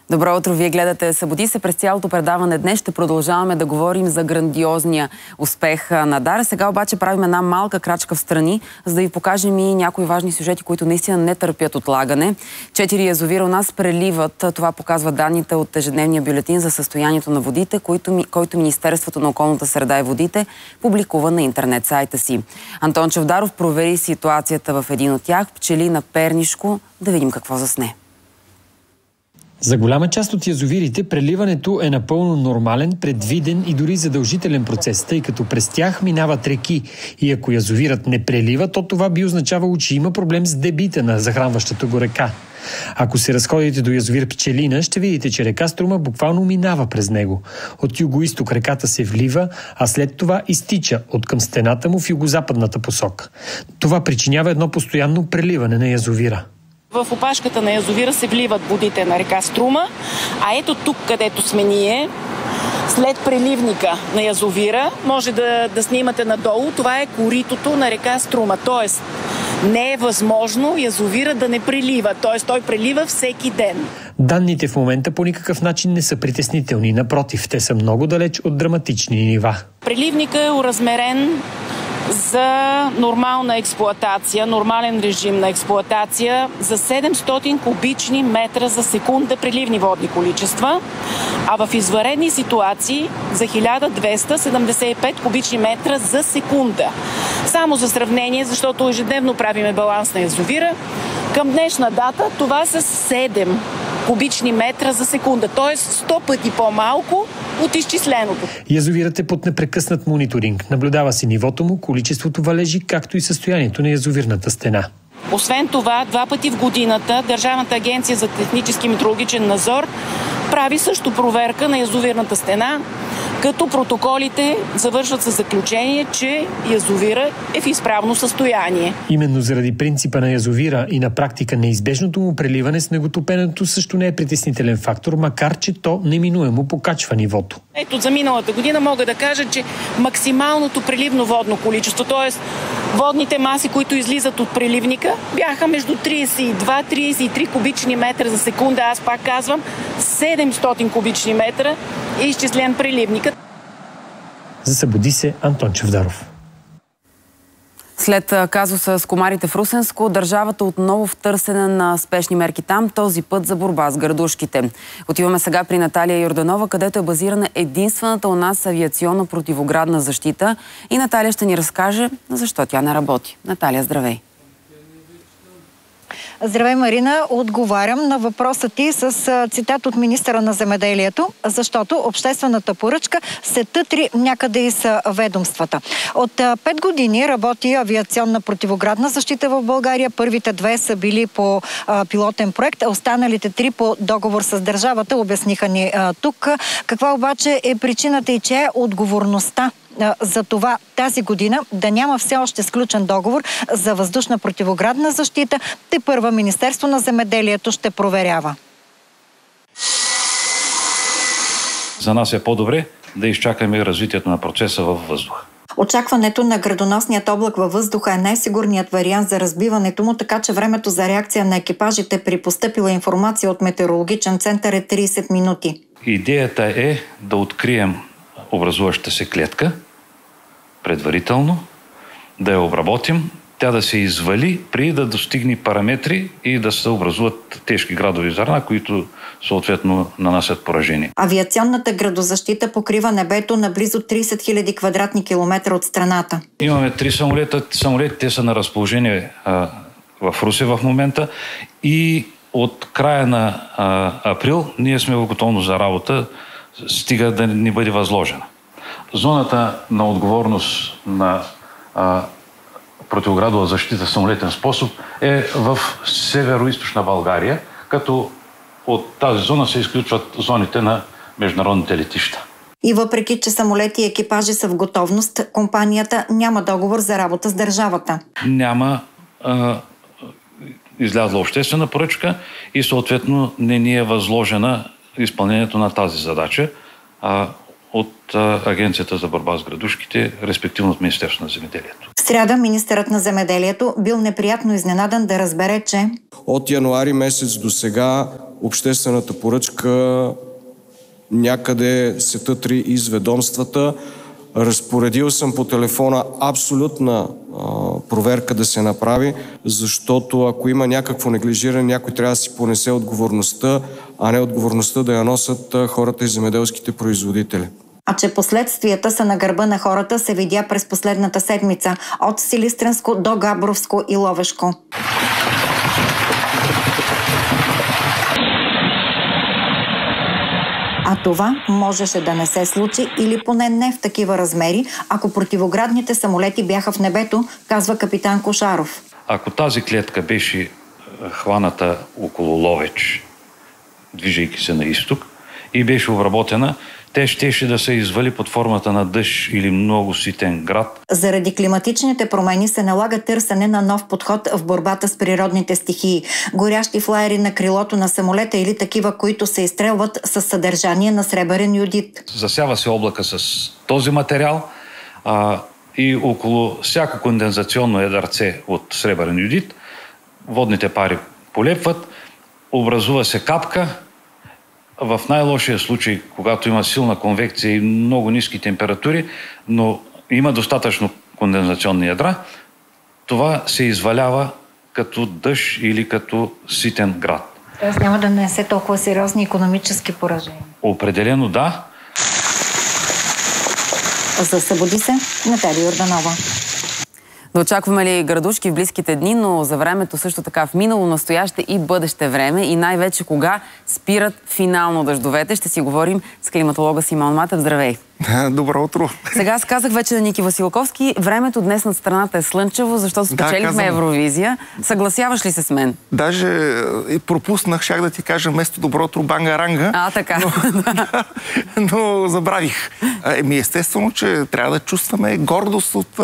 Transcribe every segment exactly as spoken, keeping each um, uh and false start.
Добро утро, вие гледате Събуди се. През цялото предаване днес ще продължаваме да говорим за грандиозния успех на Дара. Сега обаче правим една малка крачка в страни, за да ви покажем и някои важни сюжети, които наистина не търпят отлагане. Четири язовира у нас преливат. Това показва данните от ежедневния бюлетин за състоянието на водите, който, който Министерството на околната среда и водите публикува на интернет сайта си. Антон Чавдаров провери ситуацията в един от тях, пчели на Пернишко. Да видим какво засне. За голяма част от язовирите преливането е напълно нормален, предвиден и дори задължителен процес, тъй като през тях минават реки. И ако язовирът не прелива, то това би означавало, че има проблем с дебита на захранващата го река. Ако се разходите до язовир Пчелина, ще видите, че река Струма буквално минава през него. От югоизток реката се влива, а след това изтича от към стената му в югозападната посока. Това причинява едно постоянно преливане на язовира. В опашката на язовира се вливат водите на река Струма, а ето тук, където сме ние, след преливника на язовира, може да, да снимате надолу, това е коритото на река Струма. Тоест, не е възможно язовира да не прелива, т.е. той прелива всеки ден. Данните в момента по никакъв начин не са притеснителни, напротив, те са много далеч от драматични нива. Преливника е оразмерен за нормална експлоатация, нормален режим на експлоатация за седемстотин кубични метра за секунда преливни водни количества, а в извънредни ситуации за хиляда двеста седемдесет и пет кубични метра за секунда. Само за сравнение, защото ежедневно правиме баланс на язовира, към днешна дата това са седем кубични метра за секунда, т.е. сто пъти по-малко от изчисленото. Язовирът е под непрекъснат мониторинг. Наблюдава се нивото му, количеството валежи, както и състоянието на язовирната стена. Освен това, два пъти в годината Държавната агенция за технически метрологичен надзор прави също проверка на язовирната стена, като протоколите завършват със заключение, че язовира е в изправно състояние. Именно заради принципа на язовира и на практика неизбежното му преливане с неготопенето също не е притеснителен фактор, макар че то неминуемо покачва нивото. Ето за миналата година мога да кажа, че максималното преливно водно количество, т.е. водните маси, които излизат от преливника, бяха между тридесет и два до тридесет и три кубични метра за секунда. Аз пак казвам, седемстотин кубични метра е изчислен преливникът. За Събуди се, Антон Чавдаров. След казуса с комарите в Русенско, държавата отново в търсене на спешни мерки там, този път за борба с градушките. Отиваме сега при Наталия Йорданова, където е базирана единствената у нас авиационна противоградна защита. И Наталия ще ни разкаже защо тя не работи. Наталия, здравей! Здравей, Марина. Отговарям на въпроса ти с цитат от министъра на земеделието, защото обществената поръчка се тътри някъде и с ведомствата. От пет години работи авиационна противоградна защита в България. Първите две са били по а, пилотен проект, а останалите три по договор с държавата. Обясниха ни а, тук. Каква обаче е причината и че е отговорността за това тази година да няма все още сключен договор за въздушна противоградна защита? Тепърва Министерство на земеделието ще проверява. За нас е по-добре да изчакаме развитието на процеса във въздуха. Очакването на градоносният облак във въздуха е най-сигурният вариант за разбиването му, така че времето за реакция на екипажите при постъпила информация от метеорологичен център е тридесет минути. Идеята е да открием образуващата се клетка предварително, да я обработим, тя да се извали преди да достигне параметри и да се образуват тежки градови зърна, които съответно нанасят поражение. Авиационната градозащита покрива небето на близо тридесет хиляди квадратни километра от страната. Имаме три самолета. Самолетите са на разположение а, в Русе в момента и от края на а, април ние сме в готовност за работа, стига да ни бъде възложена. Зоната на отговорност на а, противоградова защита самолетен способ е в северо-источна България, като от тази зона се изключват зоните на международните летища. И въпреки, че самолети и екипажи са в готовност, компанията няма договор за работа с държавата. Няма а, излязла обществена поръчка и съответно не ни е възложена изпълнението на тази задача а, от а, Агенцията за борба с градушките, респективно от Министерството на земеделието. В сряда министърът на земеделието бил неприятно изненадан да разбере, че от януари месец до сега обществената поръчка някъде се тътри из ведомствата. Разпоредил съм по телефона абсолютна а, проверка да се направи, защото ако има някакво неглижиране, някой трябва да си понесе отговорността, а не отговорността да я носят а, хората и земеделските производители. А че последствията са на гърба на хората, се видя през последната седмица от Силистренско до Габровско и Ловешко. А това можеше да не се случи или поне не в такива размери, ако противоградните самолети бяха в небето, казва капитан Кошаров. Ако тази клетка беше хваната около Ловеч, движейки се на изток, и беше обработена, те щеше да се извали под формата на дъжд или много ситен град. Заради климатичните промени се налага търсене на нов подход в борбата с природните стихии. Горящи флаери на крилото на самолета или такива, които се изстрелват с съдържание на сребърен йодит. Засява се облака с този материал а, и около всяко кондензационно ядърце от сребърен йодит водните пари полепват, образува се капка. В най-лошия случай, когато има силна конвекция и много ниски температури, но има достатъчно кондензационни ядра, това се извалява като дъжд или като ситен град. Тоест няма да нанесе толкова сериозни икономически поражения. Определено да. За Събуди се, Наталия Йорданова. Да очакваме ли градушки в близките дни, но за времето също така в минало, настояще и бъдеще време и най-вече кога спират финално дъждовете. Ще си говорим с климатолога Симон Матев. Здравей! Добро утро! Сега аз казах вече на Ники Василковски, времето днес над страната е слънчево, защото спечелихме да, Евровизия. Съгласяваш ли се с мен? Даже и пропуснах, щях да ти кажа вместо доброто банга-ранга. А, така. Но, но забравих. Еми, естествено, че трябва да чувстваме гордост от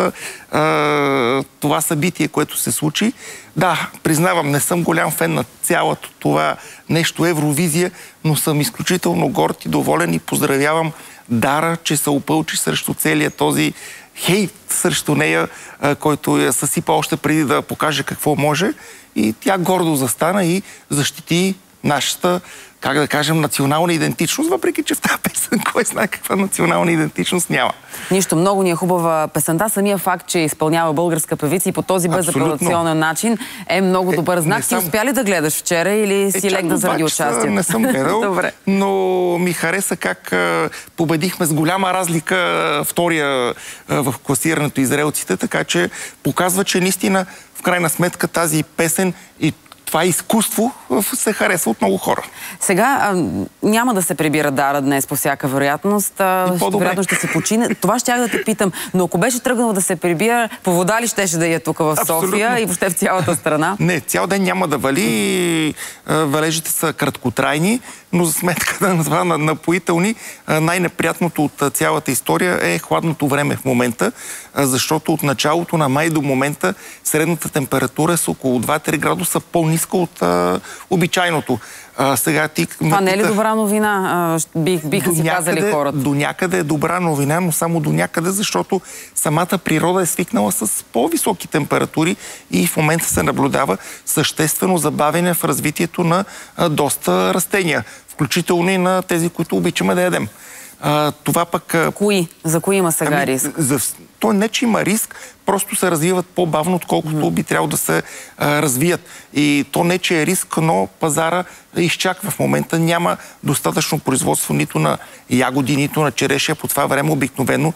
а, това събитие, което се случи. Да, признавам, не съм голям фен на цялото това нещо Евровизия, но съм изключително горд и доволен и поздравявам Дара, че се опълчи срещу целия този хейт срещу нея, който я съсипа още преди да покаже какво може. И тя гордо застана и защити нашата, как да кажем, национална идентичност, въпреки че в тази песен кой знае каква национална идентичност няма. Нищо, много ни е хубава песента. Самия факт, че изпълнява българска певица и по този безапелационен начин е много добър знак. Е, Ти съм... успя ли да гледаш вчера или си е, легна заради участието? Не съм гледал, но ми хареса как а, победихме с голяма разлика а, втория а, в класирането израелците, така че показва, че наистина в крайна сметка тази песен и това изкуство се харесва от много хора. Сега а, няма да се прибира Дара днес по всяка вероятност. А, вероятно ще се почине. Това щях да те питам. Но ако беше тръгнал да се прибира, по вода ли щеше да е тук в София Абсолютно. И въобще в цялата страна? Не, цял ден няма да вали. Валежите са краткотрайни, но за сметка да назва на напоителни, най-неприятното от цялата история е хладното време в момента, защото от началото на май до момента средната температура е с около два-три градуса по-ниска от а, обичайното. А, сега ти Това не е ли добра новина? А, бих, биха си някъде, казали хората. До някъде е добра новина, но само до някъде, защото самата природа е свикнала с по-високи температури и в момента се наблюдава съществено забавяне в развитието на а, доста растения, включително и на тези, които обичаме да ядем. А, това пък... Кои? За кои има сега ами, риск? За, то не, че има риск, просто се развиват по-бавно, отколкото mm. би трябвало да се а, развият. И то не, че е риск, но пазара изчаква в момента. Няма достатъчно производство нито на ягоди, нито на черешия. По това време обикновено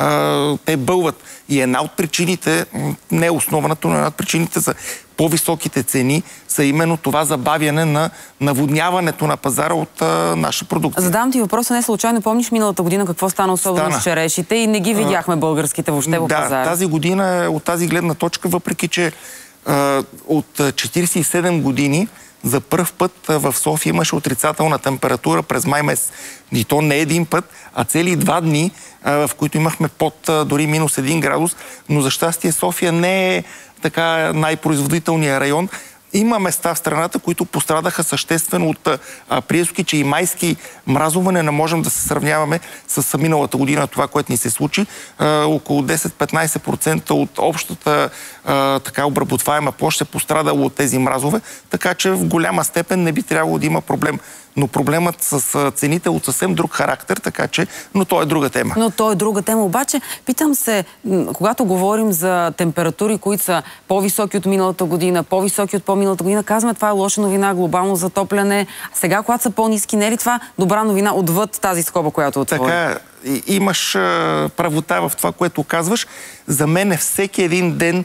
а, те бълват. И една от причините, не е основаната, но една от причините за по-високите цени са именно това забавяне на наводняването на пазара от а, наша продукция. Задавам ти въпроса, не случайно. Помниш миналата година какво стана особено стана. с черешите и не ги видяхме българските въобще по да, пазара? Да, тази година от тази гледна точка, въпреки че а, от четирийсет и седем години за пръв път в София имаше отрицателна температура през май месец. И то не един път, а цели два дни, а, в които имахме под а, дори минус един градус, но за щастие София не е така най-производителният район има места в страната, които пострадаха съществено от априлски, че и майски мразоване. Не можем да се сравняваме с миналата година това, което ни се случи. А, около десет-петнайсет процента от общата а, така обработваема площ е пострадало от тези мразове, така че в голяма степен не би трябвало да има проблем. Но проблемът с цените е от съвсем друг характер, така че, но то е друга тема. Но то е друга тема. Обаче, питам се, когато говорим за температури, които са по-високи от миналата година, по-високи от по-миналата година, казваме, това е лоша новина, глобално затопляне. Сега, когато са по-ниски, не е ли това добра новина отвъд тази скоба, която отвори? Така, имаш правота в това, което казваш. За мен е всеки един ден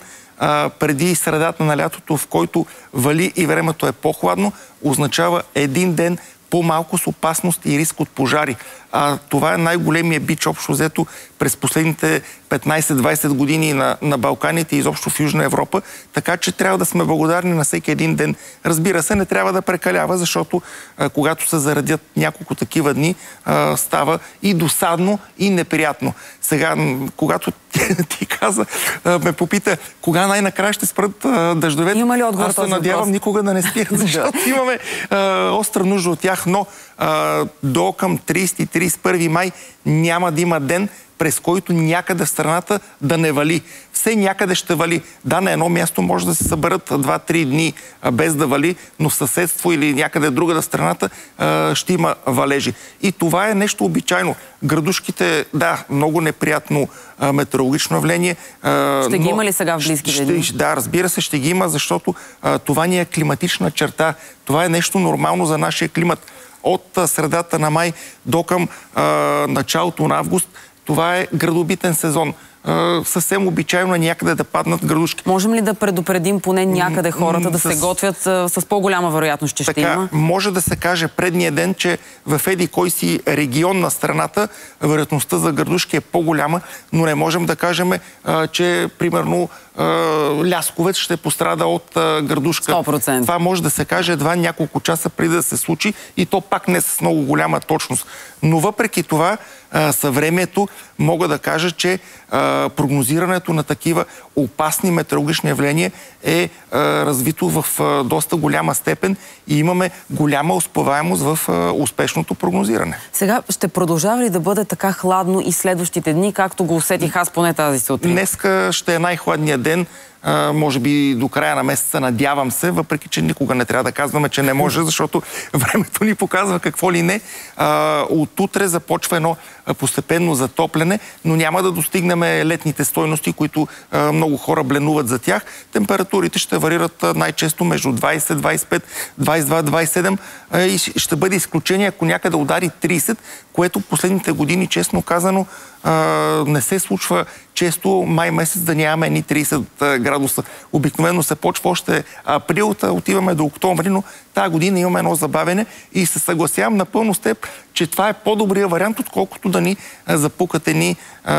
преди средата на лятото, в който вали и времето е по-хладно, означава един ден по-малко с опасност и риск от пожари. А това е най-големия бич общо взето през последните петнайсет-двайсет години на, на Балканите и изобщо в Южна Европа, така че трябва да сме благодарни на всеки един ден. Разбира се, не трябва да прекалява, защото а, когато се заредят няколко такива дни, а, става и досадно, и неприятно. Сега, когато ти, ти каза, а, ме попита, кога най-накрая ще спрат а, дъждовете, има ли отговор, аз се надявам въпрос? Никога да не спират, защото имаме а, остра нужда от тях, но а, до към трийсети трийсет и първи май няма да има ден, през който някъде в страната да не вали. Все някъде ще вали. Да, на едно място може да се съберат два-три дни без да вали, но в съседство или някъде друга в страната ще има валежи. И това е нещо обичайно. Градушките, да, много неприятно метеорологично явление. Ще ги има ли сега в близките дни? Да, разбира се, ще ги има, защото това ни е климатична черта. Това е нещо нормално за нашия климат. От средата на май до към а, началото на август, това е градобитен сезон. Uh, съвсем обичайно е някъде да паднат градушки. Можем ли да предупредим поне някъде хората да с... се готвят uh, с по-голяма вероятност, че така, ще има? Може да се каже предния ден, че в еди кой си регион на страната вероятността за градушки е по-голяма, но не можем да кажем, uh, че примерно uh, Лясковец ще пострада от uh, градушка. сто процента. Това може да се каже едва няколко часа преди да се случи и то пак не с много голяма точност. Но въпреки това, uh, съвремието мога да кажа, че uh, прогнозирането на такива опасни метеорологични явления е а, развито в а, доста голяма степен и имаме голяма успеваемост в а, успешното прогнозиране. Сега ще продължава ли да бъде така хладно и следващите дни, както го усетих аз поне тази сутрин? Днеска ще е най-хладният ден. Uh, може би до края на месеца, надявам се, въпреки че никога не трябва да казваме, че не може, защото времето ни показва какво ли не. Uh, от утре започва едно постепенно затопляне, но няма да достигнем летните стойности, които uh, много хора бленуват за тях. Температурите ще варират uh, най-често между двайсет, двайсет и пет, двайсет и два, двайсет и седем uh, и ще бъде изключение, ако някъде удари трийсет, което последните години, честно казано, Uh, не се случва често май месец да нямаме ни трийсет градуса. Обикновено се почва още април, отиваме до октомври, но тази година имаме едно забавене и се съгласявам напълно с теб, че това е по-добрия вариант, отколкото да ни запукат едни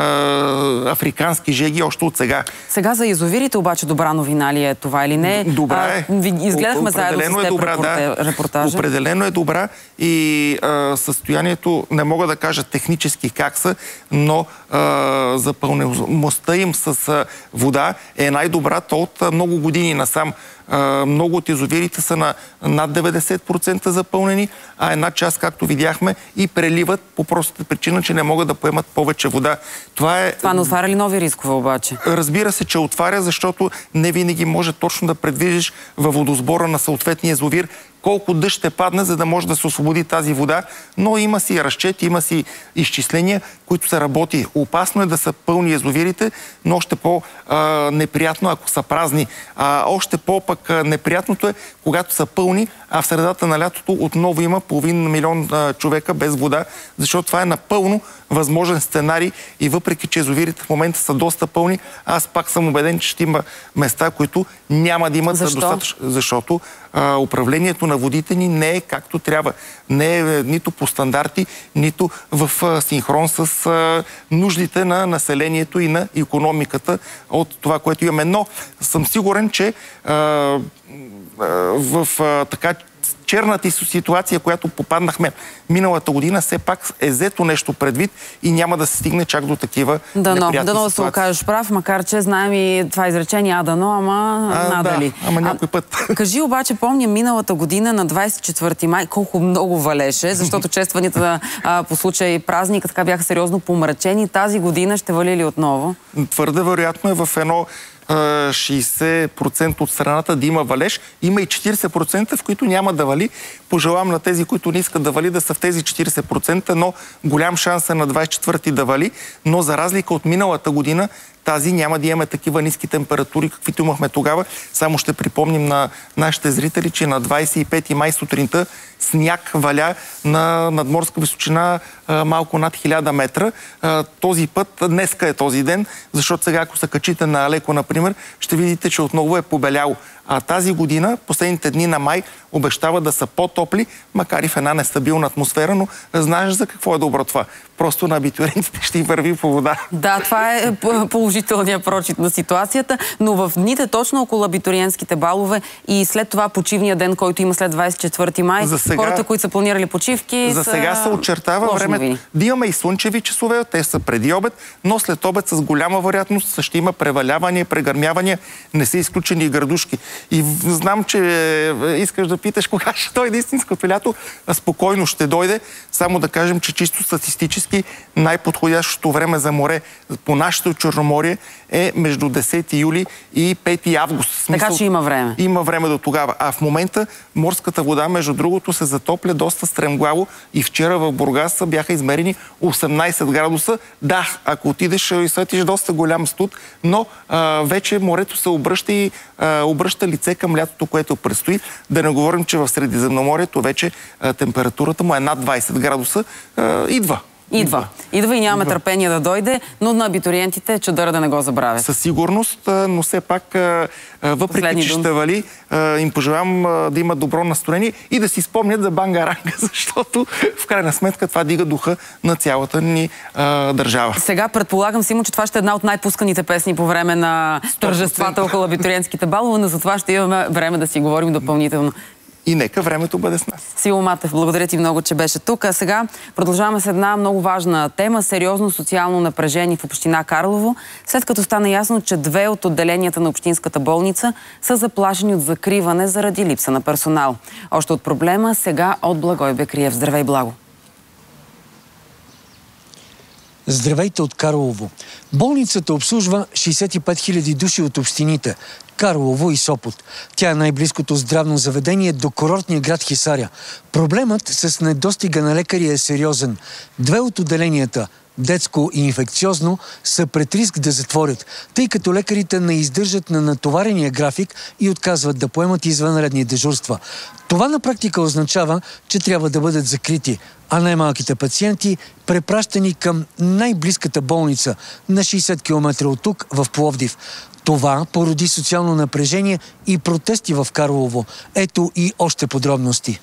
африкански жеги още от сега. Сега за язовирите обаче добра новина ли е това или не? Добра е. А, изгледахме заедно с теб добра, да. репортажа. Определено е добра и а, състоянието, не мога да кажа технически как са, но а, запълнеността им с а, вода е най-добрата от а, много години насам. Uh, много от язовирите са на над деветдесет процента запълнени, а една част, както видяхме, и преливат по простата причина, че не могат да поемат повече вода. Това е... Това не отваря ли нови рискове обаче? Разбира се, че отваря, защото не винаги може точно да предвидиш във водосбора на съответния язовир колко дъжд ще падне, за да може да се освободи тази вода, но има си разчети, има си изчисления, които се работи. Опасно е да са пълни язовирите, но още по-неприятно, ако са празни. А още по-пък неприятното е, когато са пълни, а в средата на лятото отново има половин милион а, човека без вода, защото това е напълно възможен сценарий и въпреки, че язовирите в момента са доста пълни, аз пак съм убеден, че ще има места, които няма да имат достатъчно. Защото а, управлението на водите ни не е както трябва. Не е нито по стандарти, нито в а, синхрон с а, нуждите на населението и на икономиката от това, което имаме. Но съм сигурен, че а, в а, така черната ситуация, която попаднахме миналата година, все пак е взето нещо предвид и няма да се стигне чак до такива дано, неприятни дано ситуации. Да се окажеш прав, макар че знаем и това изречение, а дано, ама а, надали. Да, ама някой път. А, кажи обаче, помня миналата година на двадесет и четвърти май, колко много валеше, защото честванията а, по случай празника така бяха сериозно помрачени. Тази година ще вали ли отново? Твърде вероятно е в едно шейсет процента от страната да има валеж. Има и четиридесет процента, в които няма да вали. Пожелавам на тези, които не искат да вали, да са в тези четиридесет процента, но голям шанс е на двадесет и четвърти да вали. Но за разлика от миналата година, тази няма да имаме такива ниски температури, каквито имахме тогава. Само ще припомним на нашите зрители, че на двадесет и пети май сутринта сняг валя на надморска височина а, малко над хиляда метра. А, този път, днеска е този ден, защото сега, ако се качите на Алеко, например, ще видите, че отново е побеляло. А тази година, последните дни на май, обещава да са по-топли, макар и в една нестабилна атмосфера, но знаеш за какво е добро това. Просто на абитуриентите ще и върви по вода. Да, това е положителният прочит на ситуацията, но в дните точно около абитуриентските балове и след това почивния ден, който има след двадесет и четвърти май, сега, хората, които са планирали почивки, за са сега се очертава време да имаме и слънчеви часове, те са преди обед, но след обед с голяма вероятност ще има превалявания, прегърмявания, не са изключени и градушки. И знам, че искаш да питаш кога ще дойде истинското лято. Спокойно ще дойде. Само да кажем, че чисто статистически най-подходящото време за море по нашето Черноморие е между десети юли и пети август. Смисъл, така че има време. Има време до тогава. А в момента морската вода, между другото, се затопля доста стремглаво и вчера в Бургас бяха измерени осемнадесет градуса. Да, ако отидеш и сетиш доста голям студ, но а, вече морето се обръща и а, обръща лице към лятото, което предстои. Да не говорим, че в Средиземноморието вече а, температурата му е над двадесет градуса. А, идва. Идва. Идва и нямаме Идва. търпение да дойде, но на абитуриентите чадъра да не го забравят. Със сигурност, но все пак, въпреки Последни че дум. ще вали, им пожелавам да имат добро настроение и да си спомнят за Бангаранга, защото в крайна сметка това дига духа на цялата ни а, държава. Сега предполагам, Симо, че това ще е една от най-пусканите песни по време на тържествата около абитуриентските балове, но за това ще имаме време да си говорим допълнително. И нека времето бъде с нас. Симо Матев, благодаря ти много, че беше тук. А сега продължаваме с една много важна тема – сериозно социално напрежение в община Карлово, след като стана ясно, че две от отделенията на общинската болница са заплашени от закриване заради липса на персонал. Още от проблема сега от Благой Бекриев. Здравей, Благо! Здравейте от Карлово. Болницата обслужва шейсет и пет хиляди души от общините Карлово и Сопот. Тя е най-близкото здравно заведение до курортния град Хисаря. Проблемът с недостига на лекари е сериозен. Две от отделенията, детско и инфекциозно, са пред риск да затворят, тъй като лекарите не издържат на натоварения график и отказват да поемат извънредни дежурства. Това на практика означава, че трябва да бъдат закрити, а най-малките пациенти препращани към най-близката болница на шейсет километра от тук в Пловдив. Това породи социално напрежение и протести в Карлово. Ето и още подробности.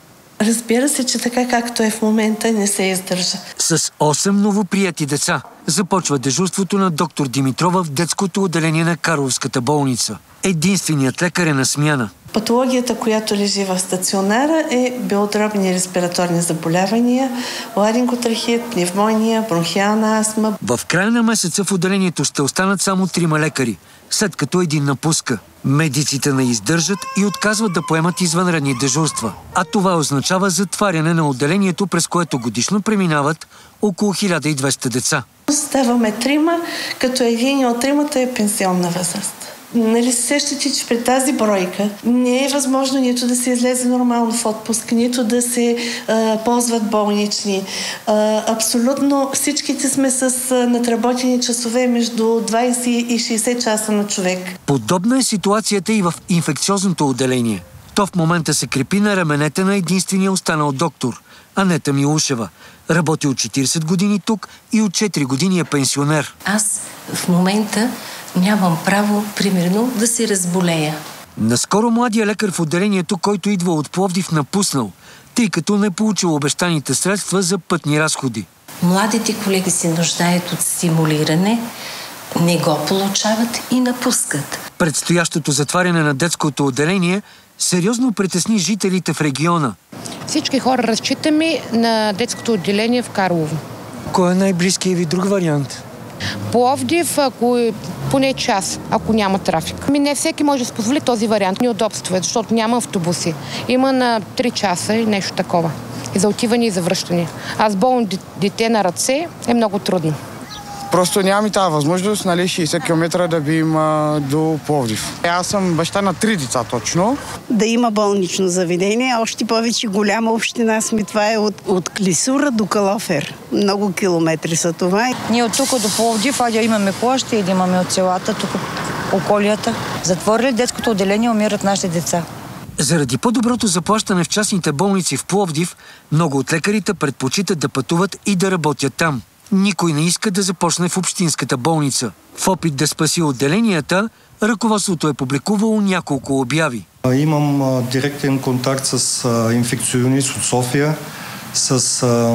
Разбира се, че така както е в момента не се издържа. С осем новоприяти деца започва дежурството на доктор Димитрова в детското отделение на Карловската болница. Единственият лекар е на смяна. Патологията, която лежи в стационара, е белодробни респираторни заболявания, ларинготрахит, пневмония, бронхиална астма. В края на месеца в отделението ще останат само трима лекари, след като един напуска. Медиците не издържат и отказват да поемат извънредни дежурства. А това означава затваряне на отделението, през което годишно преминават около хиляда и двеста деца. Ставаме трима, като един от тримата е пенсионна възраст. Нали се сещате, че при тази бройка не е възможно нито да се излезе нормално в отпуск, нито да се а, ползват болнични. А, абсолютно всичките сме с а, надработени часове между двадесет и шейсет часа на човек. Подобна е ситуацията и в инфекциозното отделение. То в момента се крепи на раменете на единствения останал доктор – Анета Милушева. Работи от четиридесет години тук и от четири години е пенсионер. Аз в момента нямам право, примерно, да се разболея. Наскоро младия лекар в отделението, който идва от Пловдив, напуснал, тъй като не получил обещаните средства за пътни разходи. Младите колеги се нуждаят от стимулиране, не го получават и напускат. Предстоящото затваряне на детското отделение сериозно притесни жителите в региона. Всички хора разчитаме на детското отделение в Карлово. Кой е най-близкият ви друг вариант? Пловдив, ако е поне час, ако няма трафик. Ми не всеки може да се позволи този вариант. Неудобство е, защото няма автобуси. Има на три часа и нещо такова. И за отиване и за връщане. А с болно дете на ръце е много трудно. Просто нямам и тази възможност, нали, шейсет километра да бим а, до Пловдив. Аз съм баща на три деца точно. Да има болнично заведение, още повече голяма община сме. Това е от, от Клисура до Калофер. Много километри са това. Ние от тук до Пловдив, а да имаме площи и да имаме от селата, тук околията. Затворили детското отделение, умират нашите деца. Заради по-доброто заплащане в частните болници в Пловдив, много от лекарите предпочитат да пътуват и да работят там. Никой не иска да започне в общинската болница. В опит да спаси отделенията, ръководството е публикувало няколко обяви. Имам а, директен контакт с а, инфекционист от София, с а,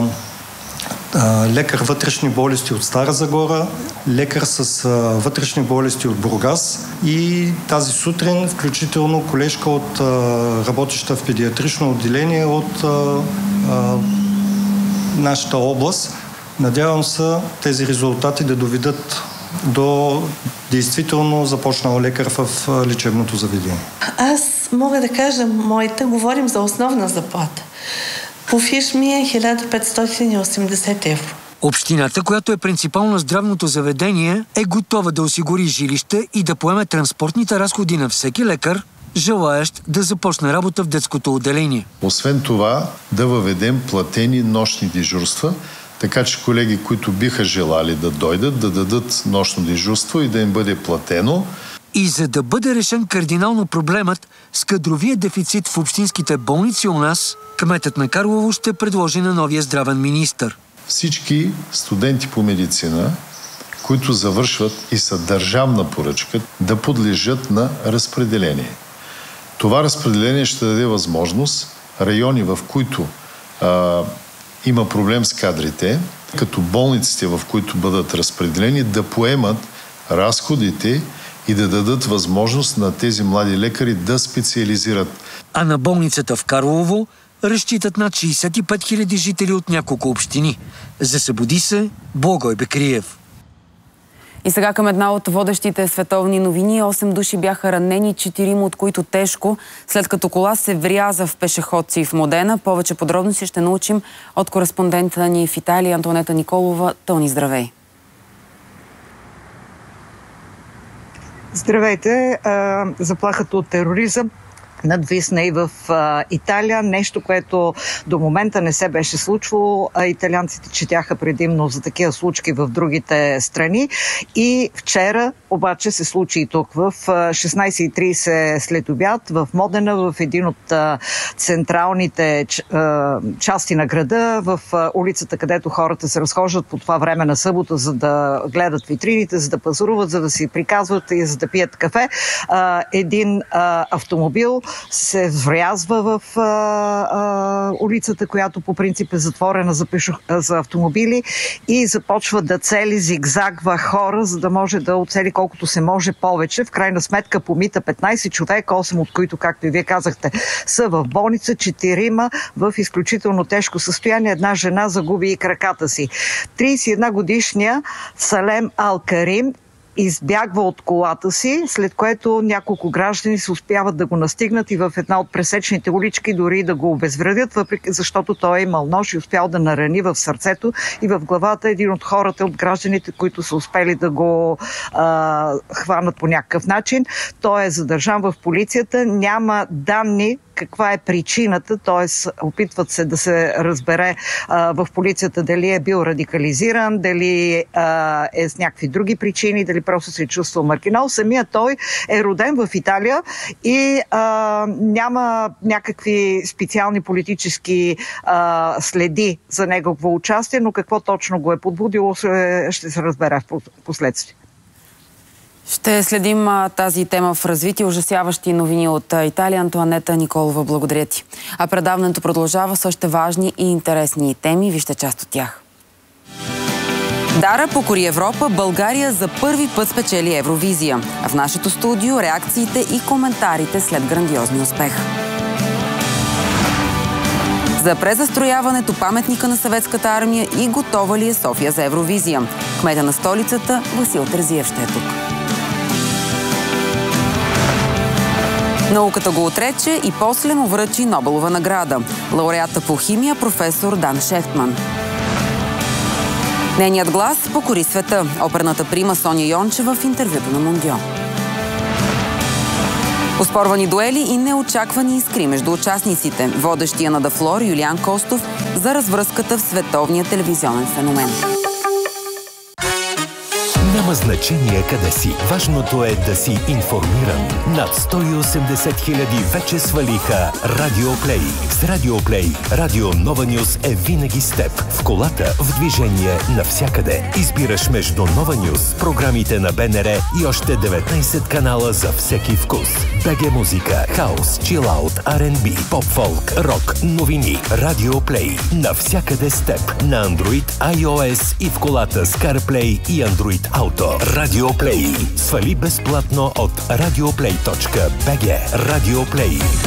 а, лекар вътрешни болести от Стара Загора, лекар с а, вътрешни болести от Бургас и тази сутрин включително колежка от а, работеща в педиатрично отделение от а, а, нашата област. Надявам се тези резултати да доведат до действително започнал лекар в лечебното заведение. Аз мога да кажа, моята, говорим за основна заплата. По фиш ми е хиляда петстотин и осемдесет евро. Общината, която е принципал на здравното заведение, е готова да осигури жилище и да поеме транспортните разходи на всеки лекар, желаещ да започне работа в детското отделение. Освен това, да въведем платени нощни дежурства, така че колеги, които биха желали да дойдат, да дадат нощно дежурство и да им бъде платено. И за да бъде решен кардинално проблемът с кадровия дефицит в общинските болници у нас, кметът на Карлово ще предложи на новия здравен министър. Всички студенти по медицина, които завършват и са държавна поръчка, да подлежат на разпределение. Това разпределение ще даде възможност райони, в които а, има проблем с кадрите, като болниците, в които бъдат разпределени, да поемат разходите и да дадат възможност на тези млади лекари да специализират. А на болницата в Карлово разчитат над шейсет и пет хиляди жители от няколко общини. За Събуди се, Благой Бекриев. И сега към една от водещите световни новини. Осем души бяха ранени, четирима от които тежко, след като кола се вряза в пешеходци в Модена. Повече подробности ще научим от кореспондента ни в Италия Антонета Николова. Тони, здравей! Здравейте! Заплахата от тероризъм надвисна и в а, Италия. Нещо, което до момента не се беше случвало. А италианците четяха предимно за такива случки в другите страни. И вчера обаче се случи и тук. В шестнайсет и трийсет след обяд в Модена, в един от а, централните а, части на града, в а, улицата, където хората се разхождат по това време на събота, за да гледат витрините, за да пазаруват, за да си приказват и за да пият кафе. А, един а, автомобил се врязва в а, а, улицата, която по принцип е затворена за, пешо, за автомобили и започва да цели, зигзагва хора, за да може да оцели колкото се може повече. В крайна сметка помита петнайсет човека, осем от които, както и вие казахте, са в болница, четирима в изключително тежко състояние. Една жена загуби и краката си. трийсет и една годишния Салем Ал-Карим избягва от колата си, след което няколко граждани се успяват да го настигнат и в една от пресечните улички дори да го обезвредят, въпреки защото той е имал нож и успял да нарани в сърцето и в главата един от хората, от гражданите, които са успели да го а, хванат по някакъв начин. Той е задържан в полицията. Няма данни каква е причината, т.е. опитват се да се разбере а, в полицията дали е бил радикализиран, дали а, е с някакви други причини, дали просто се е чувствал маргинал. Самия той е роден в Италия и а, няма някакви специални политически а, следи за негово участие, но какво точно го е подбудило, ще се разбере в последствие. Ще следим а, тази тема в развитие. Ужасяващи новини от а, Италия. Антонета Николова, благодаря ти. А предаването продължава с още важни и интересни теми. Вижте част от тях. Дара покори Европа, България за първи път спечели Евровизия. А в нашето студио реакциите и коментарите след грандиозния успех. За презастрояването паметника на Съветската армия и готова ли е София за Евровизия? Кмета на столицата Васил Терзиев ще е тук. Науката го отрече и после му връчи Нобелова награда. Лауреата по химия професор Дан Шехтман. Нейният глас покори света. Оперната прима Соня Йончева в интервюто на Мондио. Оспорвани дуели и неочаквани искри между участниците. Водещия на Дафлор Юлиан Костов за развръзката в световния телевизионен феномен. Няма значение къде си. Важното е да си информиран. Над сто и осемдесет хиляди вече свалиха Радиоплей. С Радиоплей Радио Нова Нюс е винаги с теб. В колата, в движение, навсякъде. Избираш между Нова Нюс, програмите на БНР и още деветнайсет канала за всеки вкус. БГ музика, хаус, чилаут, Ар енд Би, поп-фолк, рок, новини. Радиоплей. Навсякъде с теб. На Android, iOS и в колата с CarPlay и Android Auto. Радиоплей. Свали безплатно от радиоплей точка би джи. Радиоплей.